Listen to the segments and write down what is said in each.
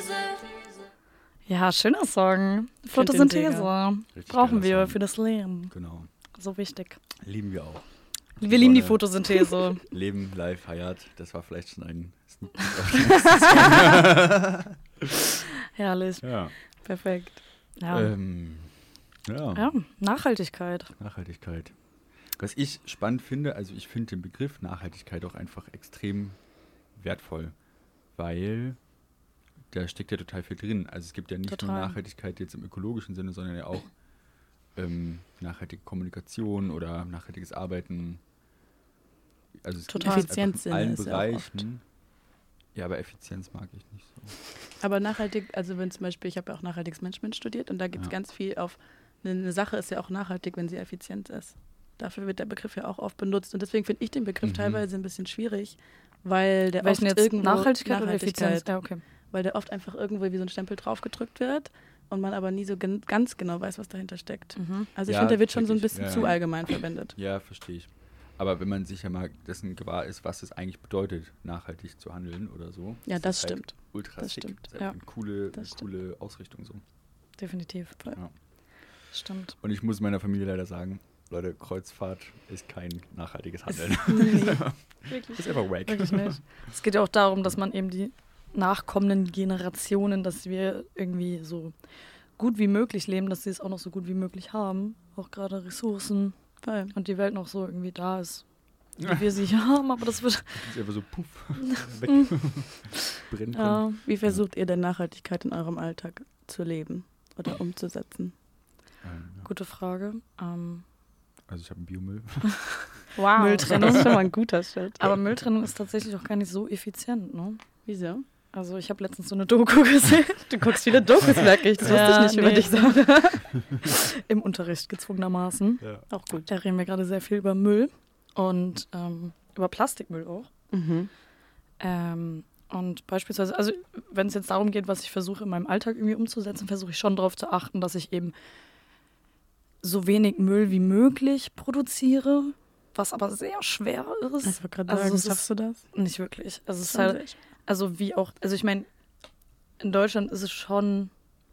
Ja, schöner Song. Photosynthese. Brauchen wir Song. für das Leben. Genau. So wichtig. Lieben wir auch. Wir lieben die Photosynthese. Leben, live, Hayat. Das war vielleicht schon ein Sneak Peek auf Herrlich. Ja. Perfekt. Ja. Ja. Nachhaltigkeit. Nachhaltigkeit. Was ich spannend finde, also ich finde den Begriff Nachhaltigkeit auch einfach extrem wertvoll, weil da steckt ja total viel drin. Also es gibt ja nicht nur Nachhaltigkeit jetzt im ökologischen Sinne, sondern ja auch nachhaltige Kommunikation oder nachhaltiges Arbeiten. Also es Total. gibt Effizienz in allen ist ja auch oft. Bereichen. Ja, aber Effizienz mag ich nicht so. Aber nachhaltig, also wenn zum Beispiel, ich habe ja auch nachhaltiges Management studiert und da gibt es ganz viel auf, eine Sache ist ja auch nachhaltig, wenn sie effizient ist. Dafür wird der Begriff ja auch oft benutzt und deswegen finde ich den Begriff teilweise ein bisschen schwierig, weil der Welchen oft jetzt irgendwo Nachhaltigkeit oder Effizienz? Ja, okay. weil der oft einfach irgendwo wie so ein Stempel draufgedrückt wird und man aber nie so ganz genau weiß, was dahinter steckt. Also ich Ja, finde, der wird schon so ein check ich. bisschen Ja, zu ja. allgemein verwendet. Ja, verstehe ich. Aber wenn man sich ja mal dessen gewahr ist, was es eigentlich bedeutet, nachhaltig zu handeln oder so. Ja, ist das halt stimmt. Ultra Das sick. stimmt. Das ist Ja. eine coole Das Ausrichtung so. Definitiv. Ja. Stimmt. Und ich muss meiner Familie leider sagen, Leute, Kreuzfahrt ist kein nachhaltiges Handeln. Wirklich. ist einfach wack. Wirklich nicht. Es geht ja auch darum, dass man eben die nachkommenden Generationen, dass wir irgendwie so gut wie möglich leben, dass sie es auch noch so gut wie möglich haben. Auch gerade Ressourcen. Und die Welt noch so irgendwie da ist, wie wir sie hier haben, aber das wird... ist einfach so puff, weg. Brennen können. Ja. Wie versucht ihr denn Nachhaltigkeit in eurem Alltag zu leben oder umzusetzen? Ja. Gute Frage. Also ich habe einen Biomüll. Wow, Mülltrennung. das ist schon mal ein guter Schritt. Aber Mülltrennung ist tatsächlich auch gar nicht so effizient, ne? Wieso? Also ich habe letztens so eine Doku gesehen. Du guckst viele Dokus, merke ich. Das wusste ich nicht über dich sagen. Im Unterricht gezwungenermaßen. Ja. Auch gut. Da reden wir gerade sehr viel über Müll und über Plastikmüll auch. Und beispielsweise, also wenn es jetzt darum geht, was ich versuche in meinem Alltag irgendwie umzusetzen, versuche ich schon darauf zu achten, dass ich eben so wenig Müll wie möglich produziere, was aber sehr schwer ist. Ich wollte gerade Also sagen, es schaffst du das? Nicht wirklich. Also es ist Schon halt, sehr schwer. also wie auch, also ich meine, in Deutschland ist es schon,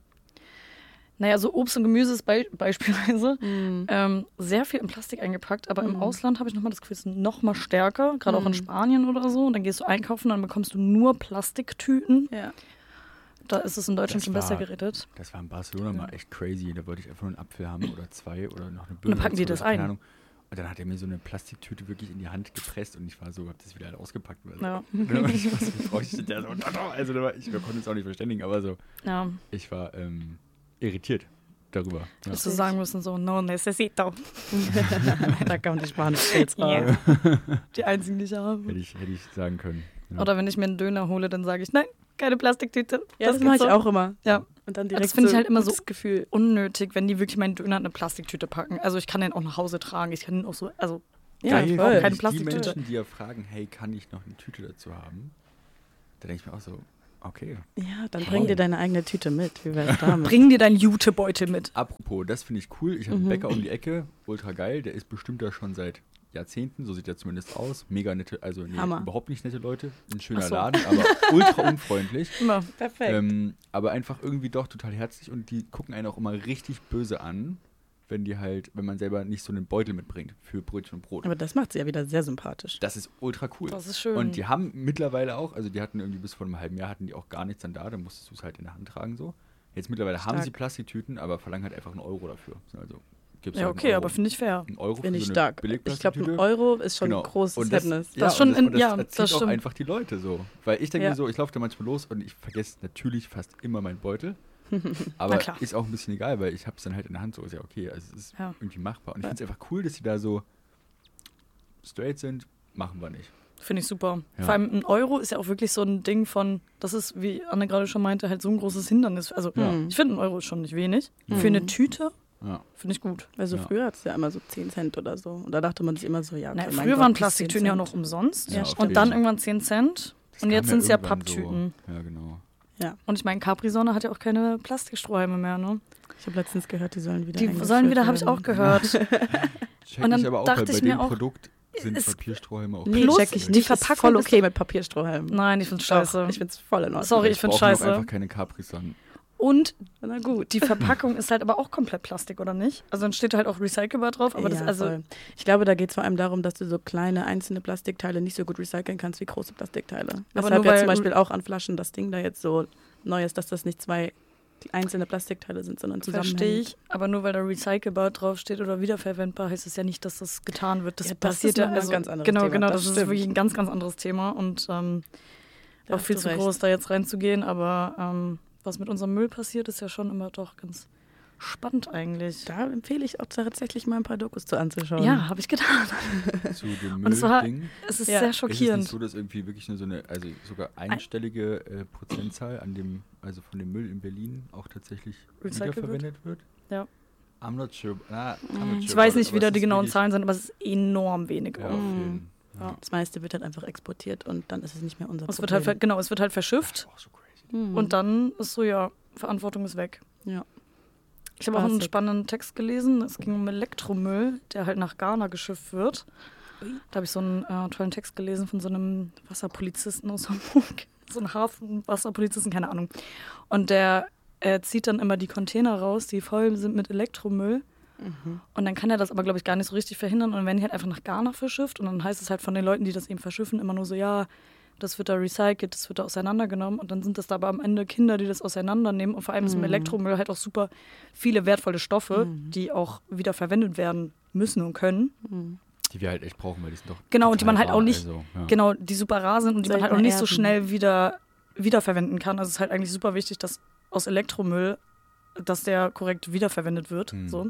naja, so Obst und Gemüse ist beispielsweise sehr viel in Plastik eingepackt, aber im Ausland habe ich nochmal das Gefühl, es ist noch mal stärker, gerade auch in Spanien oder so. Und dann gehst du einkaufen, dann bekommst du nur Plastiktüten. Ja. Da ist es in Deutschland Das schon besser war- gerettet. Das war in Barcelona mal echt crazy. Da wollte ich einfach nur einen Apfel haben oder zwei oder noch eine Und Birne. dann packen die dazu, das keine ein. Ahnung. Und dann hat er mir so eine Plastiktüte wirklich in die Hand gepresst und ich war so, hab das wieder halt ausgepackt. Ja. Und ich war so, brauche ich der so, also wir konnten uns auch nicht verständigen, aber so, Ja, ich war irritiert darüber. Ja. dass du sagen müssen, so, no necesito. Da kommen die Spanisch jetzt Yeah. Die einzigen, die ich habe. Hätte ich sagen können. Ja. Oder wenn ich mir einen Döner hole, dann sage ich, nein, keine Plastiktüte. Ja, das geht mache ich so. auch immer. Ja. Und dann Das direkt finde ich halt immer so gutes Gefühl. unnötig, wenn die wirklich meinen Döner in eine Plastiktüte packen. Also ich kann den auch nach Hause tragen. Ich kann den auch so, also Ja, Geil, voll. keine die Plastiktüte. Menschen, die ja fragen, hey, kann ich noch eine Tüte dazu haben? Da denke ich mir auch so, okay. Ja, dann bring dir deine eigene Tüte mit. Wie wär's damit? bring dir deinen Jutebeutel mit. Apropos, das finde ich cool. Ich habe einen Bäcker um die Ecke, ultra geil. Der ist bestimmt da schon seit Jahrzehnten, so sieht er zumindest aus. Mega nette, also nee, Hammer. überhaupt nicht nette Leute. Ein schöner Ach so. Laden, aber ultra unfreundlich. Immer. Perfekt. Aber einfach irgendwie doch total herzlich und die gucken einen auch immer richtig böse an, wenn man selber nicht so einen Beutel mitbringt für Brötchen und Brot. Aber das macht sie ja wieder sehr sympathisch. Das ist ultra cool. Das ist schön. Und die haben mittlerweile auch, also die hatten irgendwie bis vor einem halben Jahr hatten die auch gar nichts dann da musstest du es halt in der Hand tragen so. Jetzt mittlerweile haben Stark. sie Plastiktüten, aber verlangen halt einfach einen Euro dafür. Also gibt's Ja, halt okay, einen aber Euro. finde ich fair. Ein Euro Finde für ich so eine stark. Ich glaube, Billigplastiktüte. ein Euro ist schon Genau. ein großes Und Hemmnis. Ja, Das schon und in- ja, das das erzieht auch stimmt. einfach die Leute so. Weil ich denke Ja. mir so, ich laufe da manchmal los und ich vergesse natürlich fast immer meinen Beutel. Na Aber klar. ist auch ein bisschen egal, weil ich habe es dann halt in der Hand, so ist ja okay. Also es ist Ja. irgendwie machbar. Und ich finde es einfach cool, dass die da so straight sind, machen wir nicht. Finde ich super. Ja. Vor allem ein Euro ist ja auch wirklich so ein Ding von, das ist, wie Anne gerade schon meinte, halt so ein großes Hindernis. Also ich finde, ein Euro ist schon nicht wenig. Für eine Tüte Ja. finde ich gut. Also Ja. früher hat es ja immer so 10 Cent oder so. Und da dachte man sich immer so, ja, okay, Naja, mein früher Gott, waren bis Plastiktüten 10 ja auch Cent. noch umsonst. Ja, auf stimmt. Und dann jeden. irgendwann 10 Cent. Das Und kam jetzt ja sind es ja irgendwann Papptüten. So. Ja, genau. Ja, Und ich meine, Capri-Sonne hat ja auch keine Plastikstrohhalme mehr, ne? ich habe letztens gehört, die sollen wieder Die eingeführt sollen wieder, habe ich werden. auch gehört. Check Und dann ich aber auch, dachte weil bei ich mir dem auch, Produkt sind Papierstrohhalme auch Nee, Plus, check ich die nicht. Verpackung ist voll ist- okay mit Papierstrohhalmen. Nein, ich find's scheiße. Doch, ich find's voll in Ordnung. Sorry, ich find's brauchen auch scheiße. einfach keine Capri-Sun. Und Na gut. die Verpackung ist halt aber auch komplett Plastik, oder nicht? Also dann steht halt auch recycelbar drauf, aber das Ja, also voll. Ich glaube, da geht es vor allem darum, dass du so kleine einzelne Plastikteile nicht so gut recyceln kannst wie große Plastikteile. Aber Deshalb nur ja weil- zum Beispiel auch an Flaschen das Ding da jetzt so neu ist, dass das nicht 2 einzelne Plastikteile sind, sondern zusammenhängend. verstehe ich, aber nur weil da recycelbar draufsteht oder wiederverwendbar, heißt es ja nicht, dass das getan wird. Das Ja, das passiert ist ja noch mal ein also, ganz anderes genau, Thema, genau, das das ist stimmt. wirklich ein ganz, ganz anderes Thema und Da auch hast viel du zu recht. groß, da jetzt reinzugehen, aber was mit unserem Müll passiert, ist ja schon immer doch ganz spannend eigentlich. Da empfehle ich auch tatsächlich mal ein paar Dokus zu anzuschauen. Ja, habe ich getan. Zu dem Und es war- Müll-Ding. Es ist Ja. sehr Ist es nicht schockierend. so, dass irgendwie wirklich nur so eine, also sogar einstellige Prozentzahl an dem, also von dem Müll in Berlin auch tatsächlich Recycelt wiederverwendet wird? Ja. I'm not sure. I'm not Ich sure weiß about nicht, it, wie aber da es die ist genauen wirklich- Zahlen sind, aber es ist enorm wenig. Ja, auf jeden Fall. Ja. Das meiste wird halt einfach exportiert und dann ist es nicht mehr unser Es wird Problem. halt, genau, es wird halt verschifft Auch so crazy. Mhm. und dann ist so, ja, Verantwortung ist weg. Ja. Ich habe auch einen Spaßig. spannenden Text gelesen. Es ging um Elektromüll, der halt nach Ghana geschifft wird. Da habe ich so einen tollen Text gelesen von so einem Wasserpolizisten aus Hamburg. So ein Hafenwasserpolizisten, keine Ahnung. Und der zieht dann immer die Container raus, die voll sind mit Elektromüll. Und dann kann er das aber, glaube ich, gar nicht so richtig verhindern. Und wenn die halt einfach nach Ghana verschifft und dann heißt es halt von den Leuten, die das eben verschiffen, immer nur so, ja, das wird da recycelt, das wird da auseinandergenommen. Und dann sind das da aber am Ende Kinder, die das auseinandernehmen. Und vor allem ist im Elektromüll halt auch super viele wertvolle Stoffe, die auch wieder verwendet werden müssen und können. Die wir halt echt brauchen, weil die sind doch. Genau, und die man total halt auch rar, nicht, also, ja. genau, die super rar sind und die man halt auch nicht so Seltene schnell wiederverwenden kann. Also es ist halt eigentlich super wichtig, dass aus Elektromüll, dass der korrekt wiederverwendet wird. So.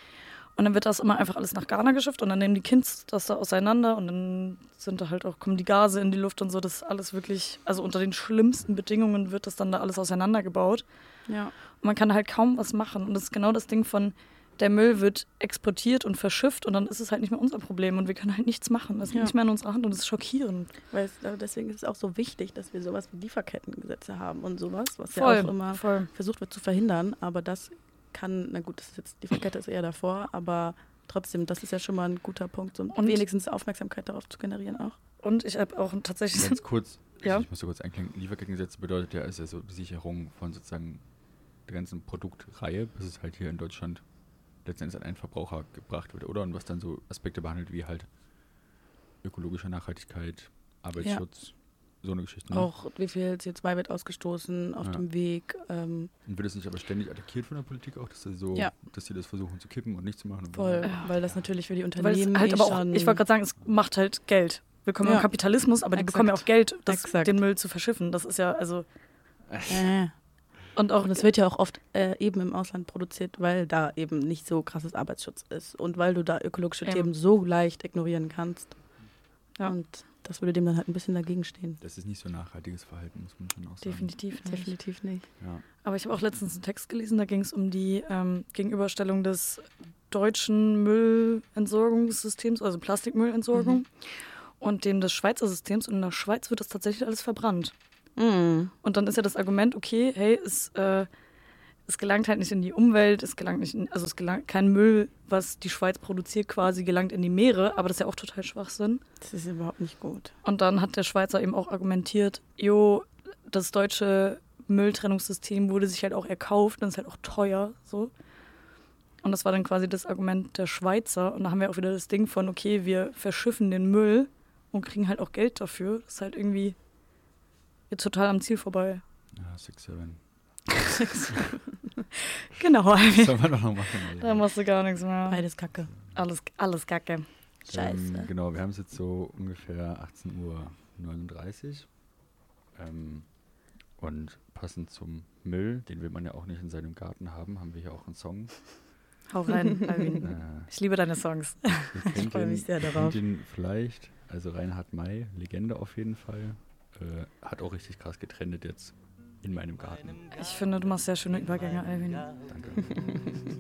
Und dann wird das immer einfach alles nach Ghana geschifft und dann nehmen die Kids das da auseinander und dann sind da halt auch, kommen die Gase in die Luft und so. Das ist alles wirklich, also unter den schlimmsten Bedingungen wird das dann da alles auseinandergebaut. Ja. Und man kann halt kaum was machen. Und das ist genau das Ding von, der Müll wird exportiert und verschifft und dann ist es halt nicht mehr unser Problem und wir können halt nichts machen. Das ist Ja. nicht mehr in unserer Hand und das ist schockierend. Deswegen ist es auch so wichtig, dass wir sowas wie Lieferkettengesetze haben und sowas, was Voll, ja auch immer voll. versucht wird zu verhindern. Aber das kann, na gut, das ist jetzt, Lieferkette ist eher davor, aber trotzdem, das ist ja schon mal ein guter Punkt, so Und- wenigstens Aufmerksamkeit darauf zu generieren auch. Und ich habe auch tatsächlich... Ganz kurz, Ja. ich muss so kurz einklinken. Lieferkettengesetz bedeutet ja, ist ja so die Sicherung von sozusagen der ganzen Produktreihe, bis es halt hier in Deutschland letzten Endes an einen Verbraucher gebracht wird, oder? Und was dann so Aspekte behandelt wie halt ökologische Nachhaltigkeit, Arbeitsschutz, so eine Geschichte. Ne? Auch wie viel CO2 wird ausgestoßen auf Ja. dem Weg. Und wird es nicht aber ständig attackiert von der Politik auch, dass sie so, Ja. dass sie das versuchen zu kippen und nicht zu machen? Voll, weil das natürlich für die Weil es Unternehmen halt aber auch, schon... ich wollte gerade sagen, es macht halt Geld. Willkommen Ja. im Kapitalismus, aber die Exakt. bekommen ja auch Geld, Exakt. den Müll zu verschiffen. Das ist ja, also... Und es wird ja auch oft eben im Ausland produziert, weil da eben nicht so krasses Arbeitsschutz ist und weil du da ökologische Eben. Themen so leicht ignorieren kannst. Ja. Und das würde dem dann halt ein bisschen dagegen stehen. Das ist nicht so nachhaltiges Verhalten, muss man schon auch sagen. Definitiv nicht. Definitiv nicht. Ja. Aber ich habe auch letztens einen Text gelesen, da ging es um die Gegenüberstellung des deutschen Müllentsorgungssystems, also Plastikmüllentsorgung, und dem des Schweizer Systems. Und in der Schweiz wird das tatsächlich alles verbrannt. Und dann ist ja das Argument, okay, hey, es gelangt halt nicht in die Umwelt, es gelangt kein Müll, was die Schweiz produziert, quasi gelangt in die Meere, aber das ist ja auch total Schwachsinn. Das ist überhaupt nicht gut. Und dann hat der Schweizer eben auch argumentiert, das deutsche Mülltrennungssystem wurde sich halt auch erkauft und ist halt auch teuer, so. Und das war dann quasi das Argument der Schweizer. Und da haben wir auch wieder das Ding von, okay, wir verschiffen den Müll und kriegen halt auch Geld dafür. Das ist halt irgendwie jetzt total am Ziel vorbei. Ja, 6-7. Genau, Das soll man doch noch machen. Also. da machst du gar nichts mehr. Beides Kacke. Alles Kacke. Scheiße. Genau, wir haben es jetzt so ungefähr 18:39 Uhr. Und passend zum Müll, den will man ja auch nicht in seinem Garten haben, haben wir hier auch einen Song. Hau rein, Alvin. Ich liebe deine Songs. Ihr kennt freu mich sehr darauf. Kennt ihn vielleicht, also Reinhard May, Legende auf jeden Fall. Hat auch richtig krass getrennt jetzt in meinem Garten. Ich finde, du machst sehr schöne Übergänge, Alvin. Danke.